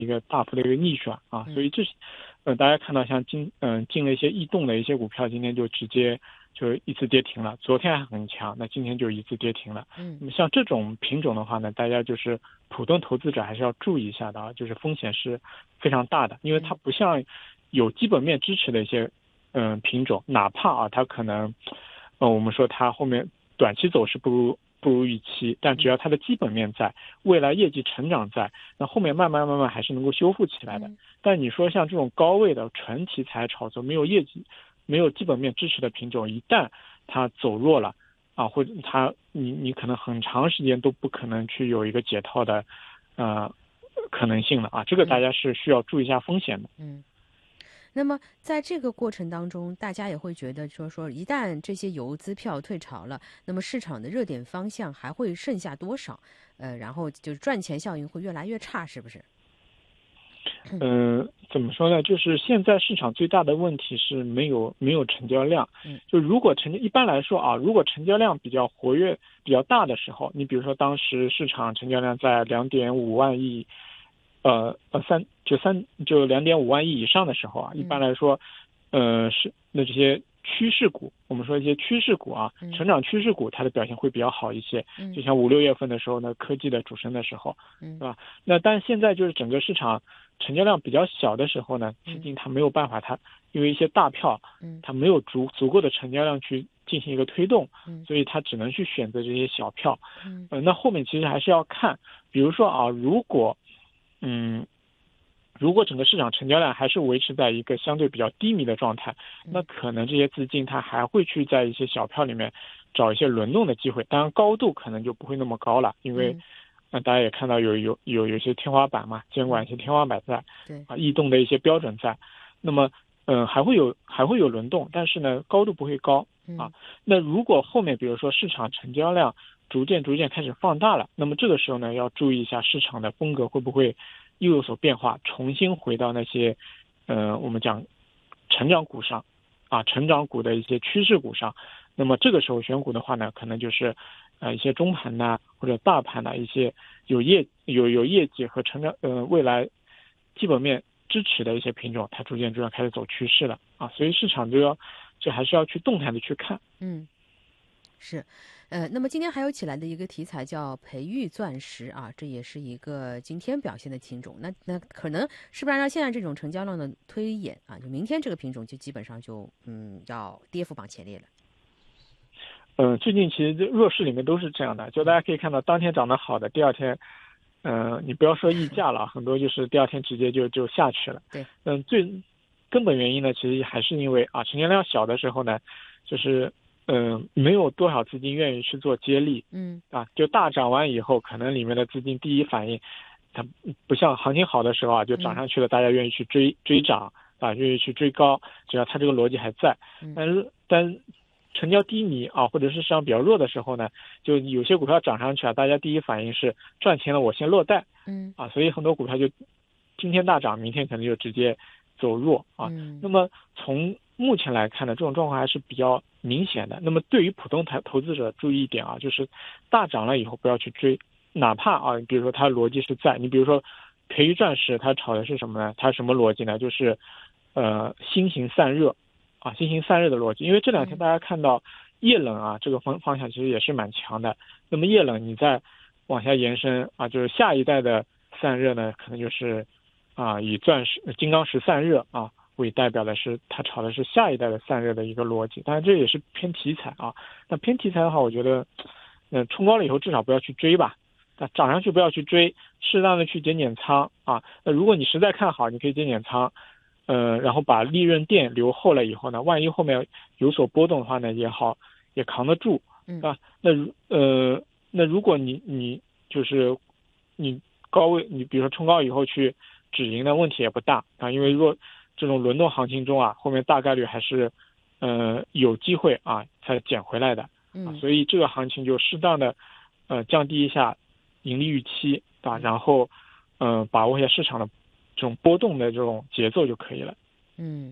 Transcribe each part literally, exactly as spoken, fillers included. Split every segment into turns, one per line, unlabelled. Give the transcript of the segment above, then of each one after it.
一个大幅的一个逆转啊，所以这是，呃，大家看到像今嗯、进了一些异动的一些股票，今天就直接就一次跌停了，昨天还很强，那今天就一次跌停了。
嗯，
那么像这种品种的话呢，大家就是普通投资者还是要注意一下的啊，就是风险是非常大的，因为它不像有基本面支持的一些嗯、品种，哪怕啊它可能，呃我们说它后面短期走势不如。不如预期，但只要它的基本面在，未来业绩成长在，那后面慢慢慢慢还是能够修复起来的。
嗯
但你说像这种高位的纯题材炒作，没有业绩、没有基本面支持的品种，一旦它走弱了啊，或者它你你可能很长时间都不可能去有一个解套的呃可能性了啊，这个大家是需要注意一下风险的。
嗯。那么在这个过程当中，大家也会觉得说说，一旦这些游资票退潮了，那么市场的热点方向还会剩下多少？呃，然后就是赚钱效应会越来越差，是不是？
嗯、呃，怎么说呢？就是现在市场最大的问题是没有没有成交量。
嗯，
就如果成一般来说啊，如果成交量比较活跃、比较大的时候，你比如说当时市场成交量在两点五万亿，呃呃三就三就两点五万亿以上的时候啊，一般来说，呃是那这些趋势股，我们说一些趋势股啊，成长趋势股它的表现会比较好一些。
嗯
就像五六月份的时候呢，科技的主升的时候，
嗯
对吧？那但现在就是整个市场成交量比较小的时候呢，资金它没有办法，它因为一些大票，它没有足足够的成交量去进行一个推动，所以它只能去选择这些小票。
嗯
呃，那后面其实还是要看，比如说啊，如果嗯。如果整个市场成交量还是维持在一个相对比较低迷的状态，那可能这些资金它还会去在一些小票里面找一些轮动的机会，当然高度可能就不会那么高了，因为那、呃、大家也看到有有有有一些天花板嘛，监管一些天花板在，
对
啊，异动的一些标准在，那么嗯、呃、还会有还会有轮动，但是呢高度不会高啊。那如果后面比如说市场成交量逐渐逐渐开始放大了，那么这个时候呢要注意一下市场的风格会不会又有所变化，重新回到那些，呃，我们讲成长股上，啊，成长股的一些趋势股上。那么这个时候选股的话呢，可能就是，呃，一些中盘呐或者大盘的一些有业有有业绩和成长呃未来基本面支持的一些品种，它逐渐逐渐开始走趋势了啊。所以市场就要这还是要去动态的去看。
嗯。是，呃，那么今天还有起来的一个题材叫培育钻石啊，这也是一个今天表现的品种。那那可能是不是按照现在这种成交量的推演啊，就明天这个品种就基本上就嗯要跌幅榜前列了。
嗯、呃，最近其实弱势里面都是这样的，就大家可以看到，当天涨得好的，第二天，嗯、呃，你不要说溢价了，很多就是第二天直接就就下去了。
对，
嗯、呃，最根本原因呢，其实还是因为啊，成交量小的时候呢，就是嗯、呃，没有多少资金愿意去做接力。
嗯
啊，就大涨完以后，可能里面的资金第一反应，它不像行情好的时候啊，就涨上去了，大家愿意去追追涨啊，愿意去追高，只要它这个逻辑还在。但是但成交低迷啊，或者是市场比较弱的时候呢，就有些股票涨上去啊，大家第一反应是赚钱了，我先落袋。
嗯
啊，所以很多股票就今天大涨，明天可能就直接走弱啊。
嗯、
那么从目前来看呢，这种状况还是比较明显的。那么对于普通投投资者注意一点啊，就是大涨了以后不要去追，哪怕啊，比如说它逻辑是在，你比如说培育钻石，它炒的是什么呢？它什么逻辑呢？就是呃新型散热啊，新型散热的逻辑。因为这两天大家看到液冷啊这个方方向其实也是蛮强的。那么液冷你再往下延伸啊，就是下一代的散热呢，可能就是啊以钻石金刚石散热啊为代表的是，它炒的是下一代的散热的一个逻辑。当然这也是偏题材啊。那偏题材的话，我觉得，呃，冲高了以后至少不要去追吧。那涨上去不要去追，适当的去减减仓啊。那如果你实在看好，你可以减减仓，呃，然后把利润垫留后了以后呢，万一后面有所波动的话呢，也好，也扛得住，啊。那如呃，那如果你你就是你高位，你比如说冲高以后去止盈的问题也不大啊，因为若这种轮动行情中啊，后面大概率还是呃有机会啊才捡回来的啊，所以这个行情就适当的呃降低一下盈利预期啊，然后嗯、呃、把握一下市场的这种波动的这种节奏就可以了。
嗯。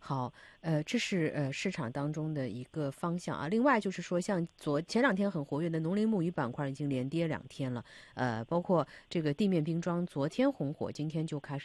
好，呃，这是呃市场当中的一个方向啊。另外就是说，像昨前两天很活跃的农林牧渔板块已经连跌两天了，呃，包括这个地面冰装昨天红火，今天就开始